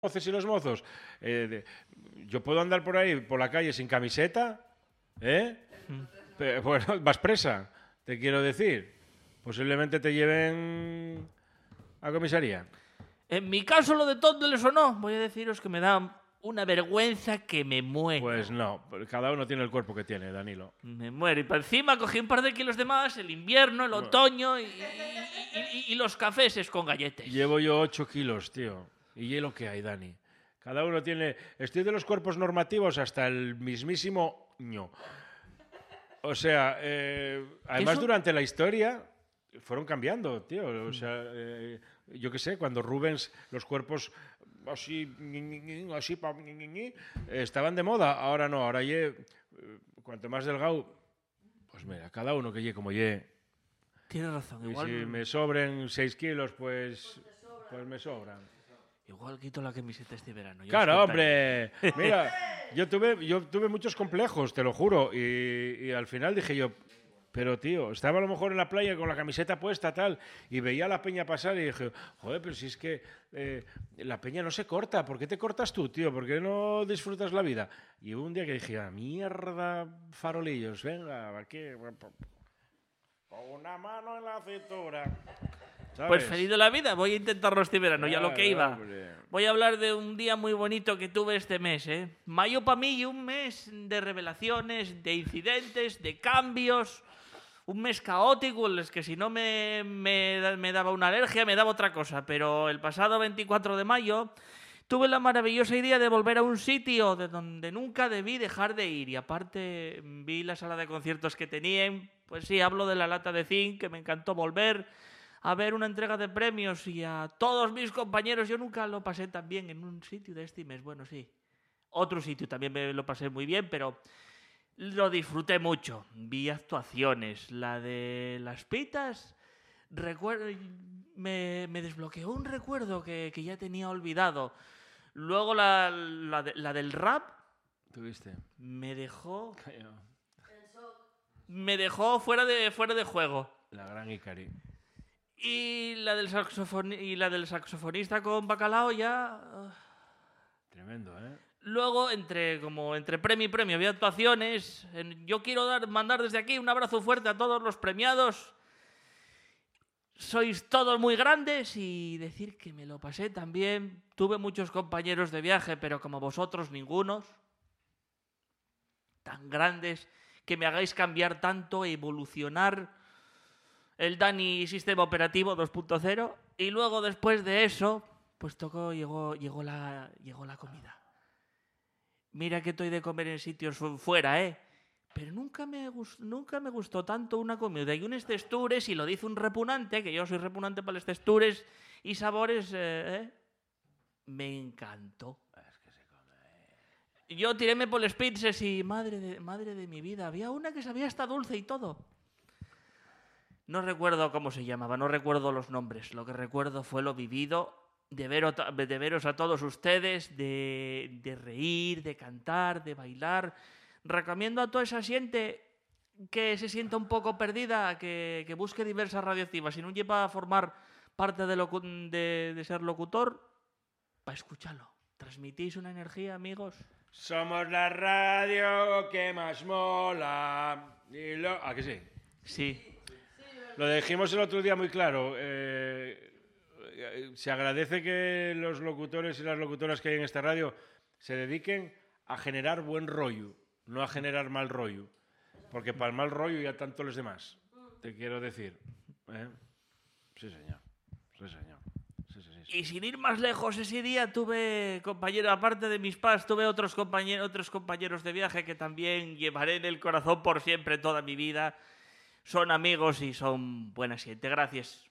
moces y los mozos. Yo puedo andar por ahí, por la calle, sin camiseta, Pero, bueno, vas presa, te quiero decir. Posiblemente te lleven a comisaría. En mi caso, lo de Tondeles o no, voy a deciros que me da una vergüenza que me muero. Pues no, cada uno tiene el cuerpo que tiene, Danilo. Me muero. Y para encima cogí un par de kilos de más, el invierno, el otoño y los cafés con galletas. Llevo yo 8 kilos, tío. ¿Y lo que hay, Dani? Cada uno tiene... Estoy de los cuerpos normativos hasta el mismísimo ño. O sea, además durante la historia fueron cambiando, tío. O sea, yo qué sé, cuando Rubens los cuerpos así estaban de moda. Ahora no, ahora cuanto más delgado, pues mira, cada uno que como Tienes razón. Igual... Y si me sobren 6 kilos, pues me sobran. Igual quito la camiseta este verano. Claro, hombre. Mira, yo tuve muchos complejos, te lo juro. Y al final dije yo, pero tío, estaba a lo mejor en la playa con la camiseta puesta, tal, y veía a la peña pasar y dije, joder, pero si es que la peña no se corta, ¿por qué te cortas tú, tío? ¿Por qué no disfrutas la vida? Y hubo un día que dije, mierda, farolillos, venga, aquí, con una mano en la cintura. ¿Sabes? Pues feliz de la vida, voy a intentarlo este verano, ya lo que iba. Voy a hablar de un día muy bonito que tuve este mes, Mayo para mí, un mes de revelaciones, de incidentes, de cambios, un mes caótico, en el que si no me daba una alergia, me daba otra cosa. Pero el pasado 24 de mayo tuve la maravillosa idea de volver a un sitio de donde nunca debí dejar de ir. Y aparte vi la sala de conciertos que tenían, pues sí, hablo de la Lata de Zinc, que me encantó volver a ver una entrega de premios y a todos mis compañeros. Yo nunca lo pasé tan bien en un sitio de este mes. Bueno, sí, otro sitio también me lo pasé muy bien, pero lo disfruté mucho. Vi actuaciones, la de Las Pitas, me desbloqueó un recuerdo que ya tenía olvidado. Luego la del rap, ¿tuviste? Me dejó fuera de juego. La gran Icari. Y la del saxofonista con bacalao ya... Tremendo, ¿eh? Luego, entre premio y premio, había actuaciones. Yo quiero mandar desde aquí un abrazo fuerte a todos los premiados. Sois todos muy grandes y decir que me lo pasé también. Tuve muchos compañeros de viaje, pero como vosotros, ningunos. Tan grandes que me hagáis cambiar tanto, evolucionar el Dani Sistema Operativo 2.0, y luego después de eso, pues llegó la comida. Mira que estoy de comer en sitios fuera, pero nunca me gustó tanto una comida y unos textures, y lo dice un repugnante, que yo soy repugnante para los textures y sabores, me encantó. Es que se come. Yo tiréme por los pizzas y madre de mi vida, había una que sabía hasta dulce y todo. No recuerdo cómo se llamaba, no recuerdo los nombres. Lo que recuerdo fue lo vivido, de veros a todos ustedes, de reír, de cantar, de bailar. Recomiendo a toda esa gente que se sienta un poco perdida, que busque diversas radioactivas. Si no lleva a formar parte de ser locutor, para escucharlo. ¿Transmitís una energía, amigos? Somos la radio que más mola. ¿A que sí? Sí. Lo dijimos el otro día muy claro. Se agradece que los locutores y las locutoras que hay en esta radio se dediquen a generar buen rollo, no a generar mal rollo. Porque para el mal rollo ya tanto los demás, te quiero decir. Sí, señor. Sí, señor. Sí. Y sin ir más lejos, ese día tuve compañeros, aparte de mis padres, tuve otros compañeros de viaje que también llevaré en el corazón por siempre, toda mi vida. Son amigos y son buena gente. Gracias.